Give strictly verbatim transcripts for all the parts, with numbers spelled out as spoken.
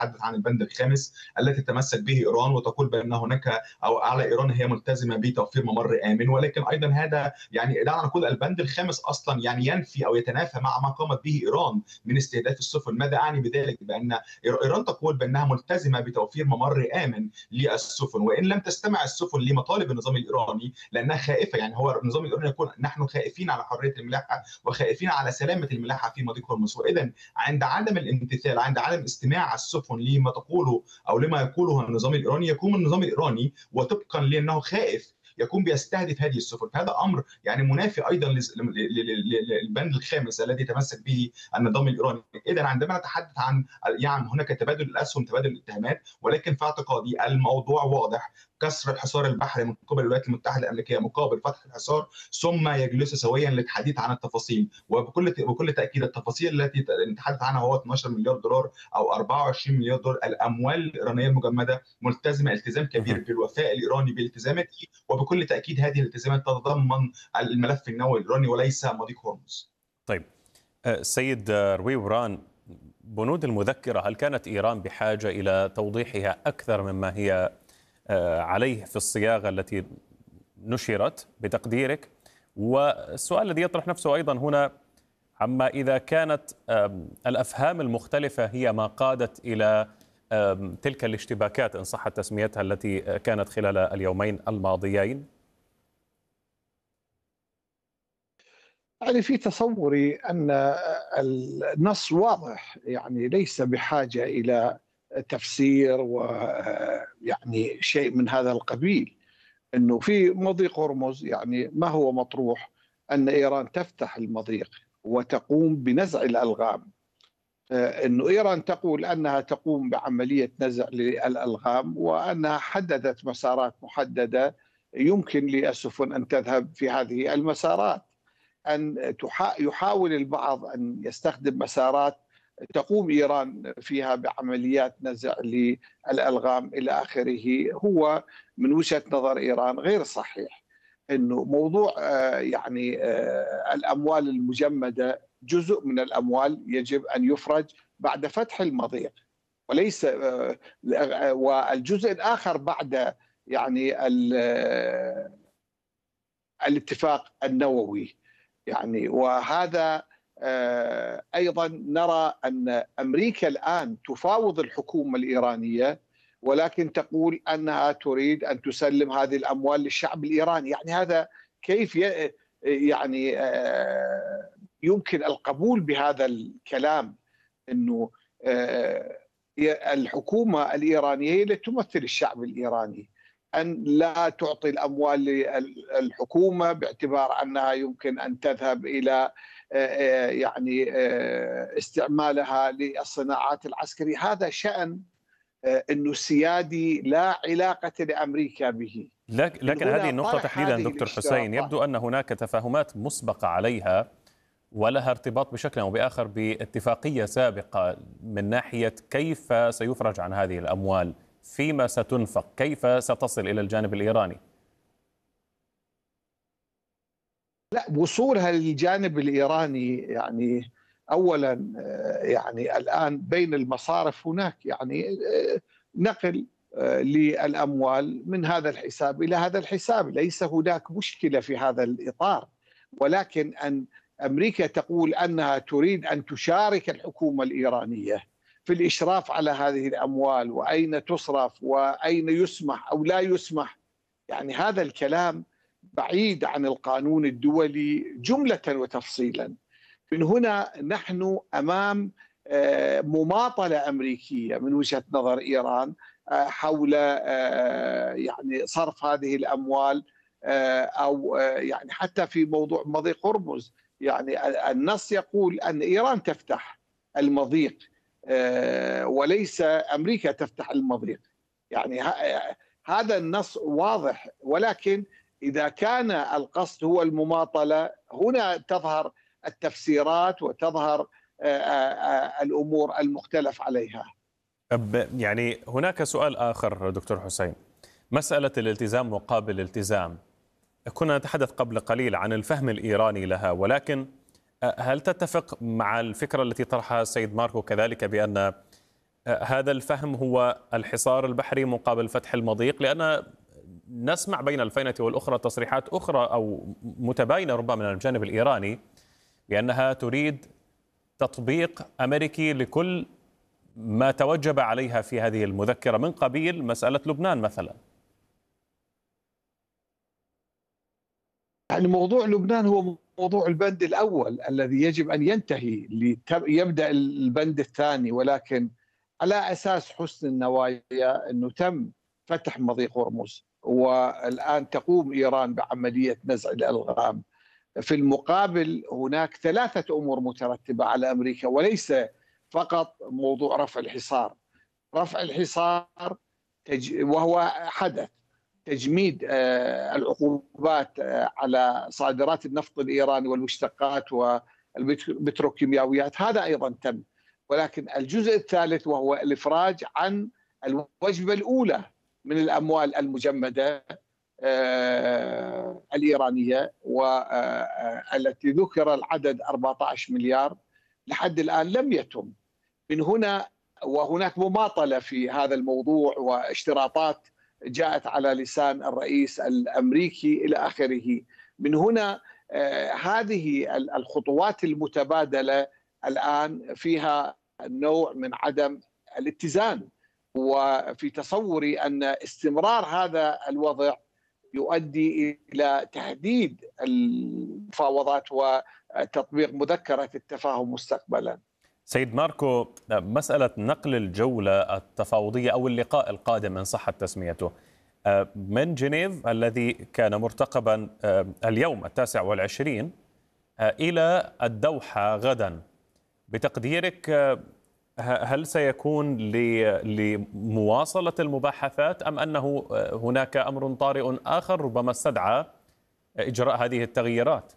تتحدث عن البند الخامس التي تتمسك به إيران وتقول بأن هناك أو على إيران هي ملتزمة بتوفير ممر آمن، ولكن أيضا هذا يعني دعنا نقول البند الخامس أصلا يعني ينفي أو يتنافى مع ما قامت به إيران من استهداف السفن. ماذا أعني بذلك؟ بأن إيران تقول بأنها ملتزمة بتوفير ممر آمن للسفن، وإن لم تستمع السفن لمطالب النظام الإيراني لأنها خائفة. يعني هو النظام الإيراني يقول نحن خائفين على حرية الملاحة وخائفين على سلامة الملاحة في مضيق هرمز، وإذا عند عدم الامتثال، عند عدم استماع السفن لما تقوله أو لما يقوله النظام الإيراني، يقوم النظام الإيراني وطبقا لأنه خائف يكون بيستهدف هذه السفن. هذا امر يعني منافي ايضا للبند الخامس الذي تمسك به النظام الايراني. اذا عندما نتحدث عن يعني هناك تبادل الاسهم، تبادل الاتهامات، ولكن في اعتقادي الموضوع واضح. كسر الحصار البحري من قبل الولايات المتحده الامريكيه مقابل فتح الحصار، ثم يجلسوا سويا للحديث عن التفاصيل. وبكل بكل تاكيد التفاصيل التي نتحدث عنها هو اثني عشر مليار دولار او أربعة وعشرين مليار دولار الاموال الايرانيه المجمده، ملتزمه التزام كبير بالوفاء الايراني بالتزاماته، وبكل تاكيد هذه الالتزامات تتضمن الملف النووي الايراني وليس مضيق هرمز. طيب السيد روي وران، بنود المذكره هل كانت ايران بحاجه الى توضيحها اكثر مما هي عليه في الصياغه التي نشرت بتقديرك؟ والسؤال الذي يطرح نفسه ايضا هنا عما اذا كانت الافهام المختلفه هي ما قادت الى تلك الاشتباكات ان صحت تسميتها التي كانت خلال اليومين الماضيين. يعني في تصوري أن النص واضح، يعني ليس بحاجة إلى تفسير ويعني شيء من هذا القبيل. أنه في مضيق هرمز يعني ما هو مطروح أن إيران تفتح المضيق وتقوم بنزع الألغام. أنه إيران تقول أنها تقوم بعملية نزع للألغام وأنها حددت مسارات محددة يمكن للسفن أن تذهب في هذه المسارات. أن يحاول البعض أن يستخدم مسارات تقوم إيران فيها بعمليات نزع للألغام إلى آخره، هو من وجهة نظر إيران غير صحيح. أنه موضوع يعني الأموال المجمدة جزء من الأموال يجب أن يفرج بعد فتح المضيق، وليس والجزء الآخر بعد يعني الاتفاق النووي. يعني وهذا أيضا نرى أن أمريكا الآن تفاوض الحكومة الإيرانية، ولكن تقول أنها تريد أن تسلم هذه الأموال للشعب الإيراني. يعني هذا كيف يعني يمكن القبول بهذا الكلام؟ أنه الحكومة الإيرانية هي التي تمثل الشعب الإيراني، أن لا تعطي الأموال للحكومة باعتبار أنها يمكن أن تذهب إلى يعني استعمالها للصناعات العسكرية. هذا شأن أنه سيادي لا علاقة لأمريكا به. لكن هذه النقطة تحديدا دكتور حسين يبدو أن هناك تفاهمات مسبقة عليها ولها ارتباط بشكل أو بآخر باتفاقية سابقة من ناحية كيف سيفرج عن هذه الأموال، فيما ستنفق، كيف ستصل إلى الجانب الإيراني. لا، وصولها للجانب الإيراني يعني أولا يعني الآن بين المصارف هناك يعني نقل للأموال من هذا الحساب إلى هذا الحساب، ليس هناك مشكلة في هذا الإطار. ولكن أن أمريكا تقول أنها تريد أن تشارك الحكومة الإيرانية في الإشراف على هذه الأموال وأين تصرف وأين يسمح أو لا يسمح، يعني هذا الكلام بعيد عن القانون الدولي جملة وتفصيلا. من هنا نحن أمام مماطلة أمريكية من وجهة نظر إيران حول يعني صرف هذه الأموال، أو يعني حتى في موضوع مضيق هرمز يعني النص يقول أن إيران تفتح المضيق وليس أمريكا تفتح المضيق. يعني هذا النص واضح، ولكن إذا كان القصد هو المماطلة هنا تظهر التفسيرات وتظهر الأمور المختلف عليها. يعني هناك سؤال آخر دكتور حسين، مسألة الالتزام مقابل الالتزام. كنا نتحدث قبل قليل عن الفهم الإيراني لها، ولكن هل تتفق مع الفكرة التي طرحها السيد ماركو كذلك بأن هذا الفهم هو الحصار البحري مقابل فتح المضيق؟ لأن نسمع بين الفينة والأخرى تصريحات أخرى أو متباينة ربما من الجانب الإيراني بأنها تريد تطبيق أمريكي لكل ما توجب عليها في هذه المذكرة، من قبيل مسألة لبنان مثلا. يعني موضوع لبنان هو موضوع البند الأول الذي يجب أن ينتهي ليبدأ البند الثاني، ولكن على أساس حسن النوايا أنه تم فتح مضيق هرمز والآن تقوم إيران بعملية نزع الألغام. في المقابل هناك ثلاثة أمور مترتبة على أمريكا، وليس فقط موضوع رفع الحصار. رفع الحصار وهو حدث، تجميد العقوبات على صادرات النفط الإيراني والمشتقات والبتروكيماويات، هذا أيضا تم. ولكن الجزء الثالث وهو الإفراج عن الوجبة الأولى من الأموال المجمدة الإيرانية، والتي ذكر العدد أربعة عشر مليار، لحد الآن لم يتم. من هنا وهناك مماطلة في هذا الموضوع واشتراطات جاءت على لسان الرئيس الأمريكي إلى آخره. من هنا هذه الخطوات المتبادلة الآن فيها نوع من عدم الاتزان، وفي تصوري أن استمرار هذا الوضع يؤدي إلى تهديد المفاوضات وتطبيق مذكرة التفاهم مستقبلا. سيد ماركو، مسألة نقل الجولة التفاوضية أو اللقاء القادم إن صحت تسميته من جنيف الذي كان مرتقبا اليوم التاسع والعشرين إلى الدوحة غدا، بتقديرك هل سيكون لمواصلة المباحثات أم أنه هناك أمر طارئ آخر ربما استدعى إجراء هذه التغييرات؟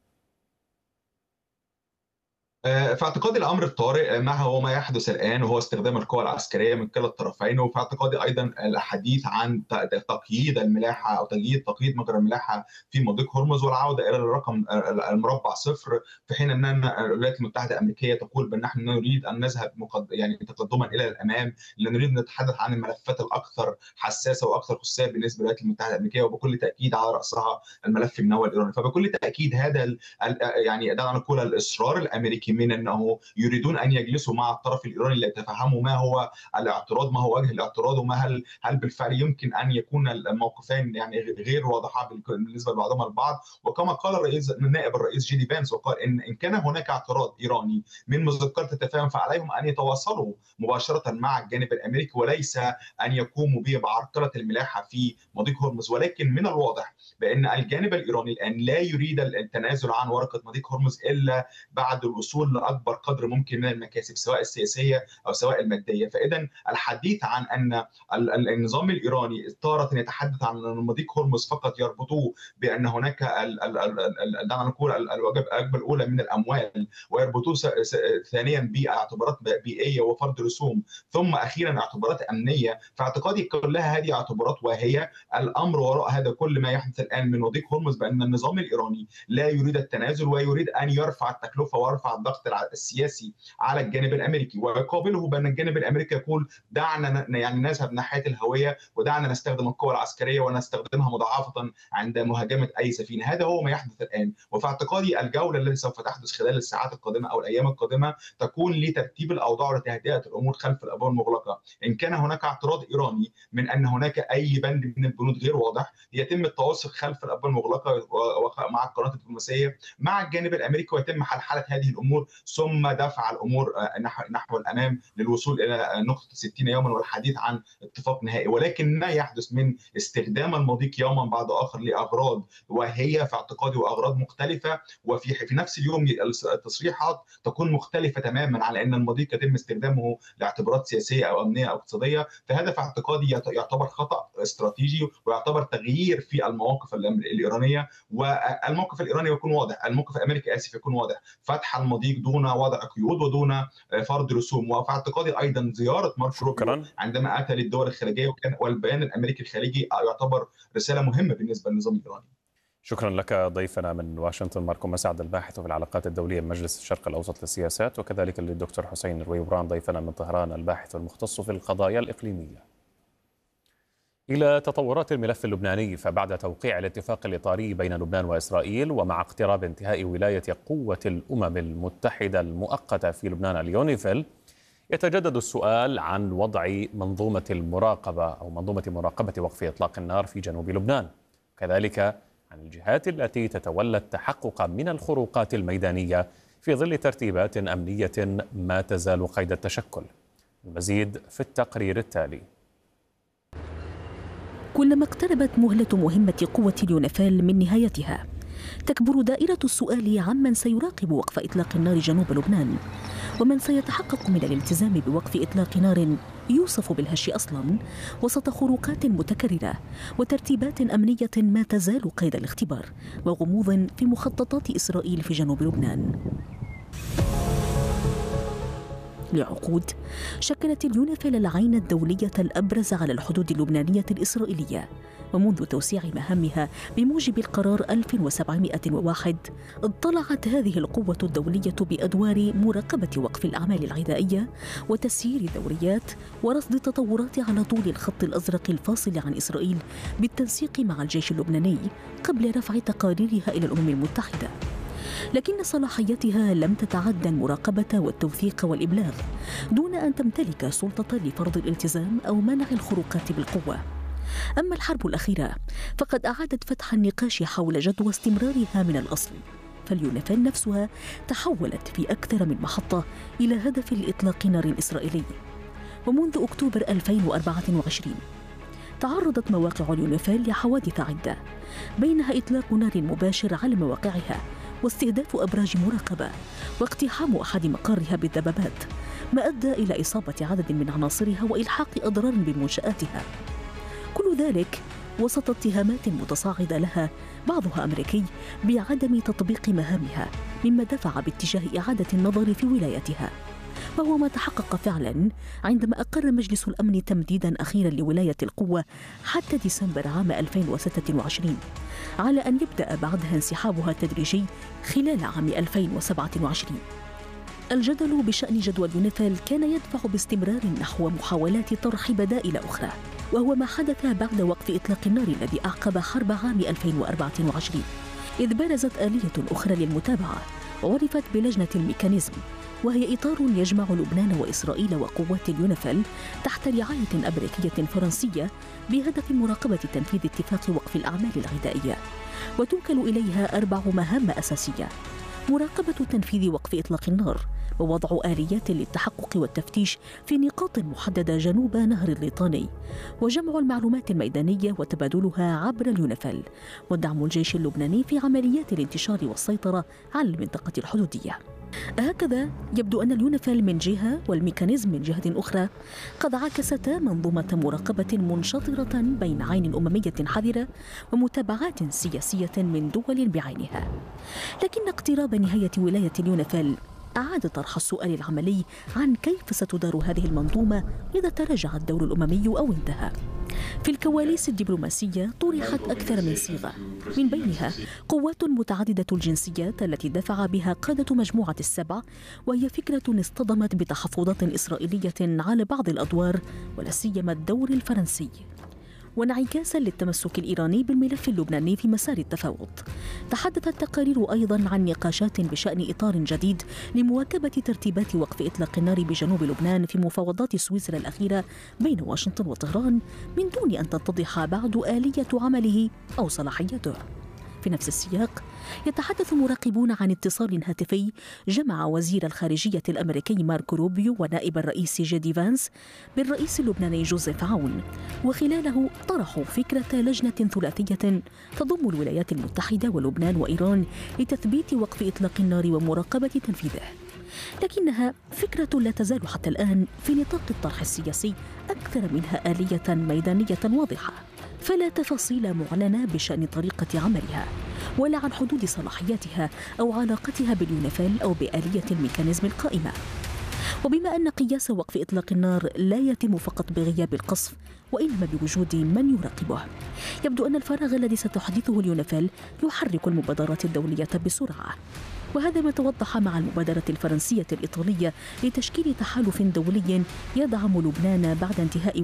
في اعتقادي الامر الطارئ ما هو ما يحدث الان، وهو استخدام القوى العسكريه من كلا الطرفين. وفي اعتقادي ايضا الحديث عن تقييد الملاحه او تقييد تقييد مجرى الملاحه في مضيق هرمز والعوده الى الرقم المربع صفر، في حين ان الولايات المتحده الامريكيه تقول بان نحن نريد ان نذهب يعني تقدما الى الامام، لان نريد ان نتحدث عن الملفات الاكثر حساسه واكثر خصوصيه بالنسبه للولايات المتحده الامريكيه، وبكل تاكيد على راسها الملف النووي الايراني. فبكل تاكيد هذا يعني دعنا نقول الاصرار الامريكي من انه يريدون ان يجلسوا مع الطرف الايراني ليتفهموا ما هو الاعتراض، ما هو وجه الاعتراض، وما هل هل بالفعل يمكن ان يكون الموقفين يعني غير واضحه بالنسبه لبعضهم البعض. وكما قال الرئيس نائب الرئيس جي دي فانس، وقال ان ان كان هناك اعتراض ايراني من مذكره التفاهم فعليهم ان يتواصلوا مباشره مع الجانب الامريكي، وليس ان يقوموا بعرقله الملاحه في مضيق هرمز. ولكن من الواضح بان الجانب الايراني الان لا يريد التنازل عن ورقه مضيق هرمز الا بعد الوصول لاكبر قدر ممكن من المكاسب سواء السياسيه او سواء الماديه. فاذا الحديث عن ان النظام الايراني تارة يتحدث عن مضيق هرمز فقط يربطوه بان هناك دعنا نقول الوجبه الاولى من الاموال، ويربطوه ثانيا باعتبارات بيئيه وفرض رسوم، ثم اخيرا اعتبارات امنيه. فاعتقادي كلها هذه اعتبارات، وهي الامر وراء هذا كل ما يحدث الان من مضيق هرمز بان النظام الايراني لا يريد التنازل ويريد ان يرفع التكلفه ويرفع الضغط السياسي على الجانب الامريكي، ويقابله بان الجانب الامريكي يقول دعنا يعني نذهب ناحيه الهويه ودعنا نستخدم القوى العسكريه ونستخدمها مضاعفه عند مهاجمه اي سفينه. هذا هو ما يحدث الان. وفي اعتقادي الجوله التي سوف تحدث خلال الساعات القادمه او الايام القادمه تكون لترتيب الاوضاع وتهدئه الامور خلف الابواب المغلقه. ان كان هناك اعتراض ايراني من ان هناك اي بند من البنود غير واضح، يتم التواصل خلف الابواب المغلقه مع القناه الدبلوماسيه مع الجانب الامريكي، ويتم حل حاله هذه الامور، ثم دفع الامور نحو الامام للوصول الى نقطه ستين يوما والحديث عن اتفاق نهائي. ولكن ما يحدث من استخدام المضيق يوما بعد اخر لاغراض، وهي في اعتقادي واغراض مختلفه، وفي في نفس اليوم التصريحات تكون مختلفه تماما على ان المضيق يتم استخدامه لاعتبارات سياسيه او امنيه او اقتصاديه، فهذا في اعتقادي يعتبر خطا استراتيجي ويعتبر تغيير في المواقف الايرانيه. والموقف الايراني يكون واضح، الموقف الامريكي اسف يكون واضح، فتح المضيق دون وضع قيود ودون فرض رسوم. وفي اعتقادي ايضا زياره ماركو روبيو عندما اتى للدول الخارجيه وكان والبيان الامريكي الخارجي يعتبر رساله مهمه بالنسبه للنظام الايراني. شكرا لك ضيفنا من واشنطن ماركو مسعد الباحث في العلاقات الدولية بمجلس الشرق الأوسط للسياسات، وكذلك للدكتور حسين رويوران ضيفنا من طهران الباحث المختص في القضايا الإقليمية. إلى تطورات الملف اللبناني، فبعد توقيع الاتفاق الإطاري بين لبنان وإسرائيل ومع اقتراب انتهاء ولاية قوة الأمم المتحدة المؤقتة في لبنان اليونيفيل، يتجدد السؤال عن وضع منظومة المراقبة أو منظومة مراقبة وقف إطلاق النار في جنوب لبنان، وكذلك عن الجهات التي تتولى التحقق من الخروقات الميدانية في ظل ترتيبات أمنية ما تزال قيد التشكل. المزيد في التقرير التالي. كلما اقتربت مهلة مهمة قوة اليونيفيل من نهايتها، تكبر دائرة السؤال عمن سيراقب وقف إطلاق النار جنوب لبنان، ومن سيتحقق من الالتزام بوقف إطلاق نار يوصف بالهش أصلا وسط خروقات متكررة وترتيبات أمنية ما تزال قيد الاختبار وغموض في مخططات إسرائيل في جنوب لبنان. لعقود شكلت اليونيفيل العين الدولية الأبرز على الحدود اللبنانية الإسرائيلية، ومنذ توسيع مهامها بموجب القرار ألف وسبعمائة وواحد اطلعت هذه القوة الدولية بأدوار مراقبة وقف الأعمال العدائية وتسيير الدوريات ورصد التطورات على طول الخط الأزرق الفاصل عن إسرائيل بالتنسيق مع الجيش اللبناني قبل رفع تقاريرها إلى الأمم المتحدة. لكن صلاحيتها لم تتعدى المراقبة والتوثيق والإبلاغ دون أن تمتلك سلطة لفرض الالتزام أو منع الخروقات بالقوة. أما الحرب الأخيرة فقد أعادت فتح النقاش حول جدوى استمرارها من الأصل، فاليونيفيل نفسها تحولت في أكثر من محطة إلى هدف لإطلاق نار إسرائيلي. ومنذ أكتوبر ألفين وأربعة وعشرين تعرضت مواقع اليونيفيل لحوادث عدة، بينها إطلاق نار مباشر على مواقعها واستهداف أبراج مراقبة واقتحام أحد مقارها بالدبابات، ما أدى إلى إصابة عدد من عناصرها وإلحاق أضرار بمنشآتها. كل ذلك وسط اتهامات متصاعدة لها بعضها أمريكي بعدم تطبيق مهامها، مما دفع باتجاه إعادة النظر في ولايتها، وهو ما تحقق فعلا عندما أقر مجلس الأمن تمديدا أخيرا لولاية القوة حتى ديسمبر عام ألفين وستة وعشرين، على أن يبدأ بعدها انسحابها التدريجي خلال عام ألفين وسبعة وعشرين. الجدل بشأن جدوى اليونيفيل كان يدفع باستمرار نحو محاولات طرح بدائل أخرى، وهو ما حدث بعد وقف إطلاق النار الذي أعقب حرب عام ألفين وأربعة وعشرين، إذ برزت آلية أخرى للمتابعة وعرفت بلجنة الميكانيزم، وهي إطار يجمع لبنان وإسرائيل وقوات اليونيفيل تحت رعاية أمريكية فرنسية بهدف مراقبة تنفيذ اتفاق وقف الأعمال العدائية، وتوكل إليها أربع مهام أساسية: مراقبة تنفيذ وقف إطلاق النار، ووضع آليات للتحقق والتفتيش في نقاط محددة جنوب نهر الليطاني، وجمع المعلومات الميدانية وتبادلها عبر اليونيفيل، ودعم الجيش اللبناني في عمليات الانتشار والسيطرة على المنطقة الحدودية. هكذا يبدو أن اليونيفيل من جهة والميكانيزم من جهة أخرى قد عكستا منظومة مراقبة منشطرة بين عين أممية حذرة ومتابعات سياسية من دول بعينها. لكن اقتراب نهاية ولاية اليونيفيل أعاد طرح السؤال العملي عن كيف ستدار هذه المنظومة إذا تراجع الدور الأممي أو انتهى. في الكواليس الدبلوماسية طرحت أكثر من صيغة، من بينها قوات متعددة الجنسيات التي دفع بها قادة مجموعة السبع، وهي فكرة اصطدمت بتحفظات إسرائيلية على بعض الأدوار ولا سيما الدور الفرنسي، وانعكاسا للتمسك الإيراني بالملف اللبناني في مسار التفاوض. تحدث التقارير أيضا عن نقاشات بشأن إطار جديد لمواكبة ترتيبات وقف إطلاق النار بجنوب لبنان في مفاوضات سويسرا الأخيرة بين واشنطن وطهران، من دون أن تتضح بعد آلية عمله أو صلاحيته. في نفس السياق يتحدث مراقبون عن اتصال هاتفي جمع وزير الخارجية الأمريكي ماركو روبيو ونائب الرئيس جي دي فانس بالرئيس اللبناني جوزيف عون، وخلاله طرحوا فكرة لجنة ثلاثية تضم الولايات المتحدة ولبنان وإيران لتثبيت وقف إطلاق النار ومراقبة تنفيذه. لكنها فكرة لا تزال حتى الآن في نطاق الطرح السياسي أكثر منها آلية ميدانية واضحة، فلا تفاصيل معلنة بشأن طريقة عملها ولا عن حدود صلاحياتها أو علاقتها باليونيفيل أو بآلية الميكانيزم القائمة. وبما أن قياس وقف إطلاق النار لا يتم فقط بغياب القصف وإنما بوجود من يراقبه، يبدو أن الفراغ الذي ستحدثه اليونيفيل يحرك المبادرات الدولية بسرعة، وهذا ما توضح مع المبادرة الفرنسية الإيطالية لتشكيل تحالف دولي يدعم لبنان بعد انتهاء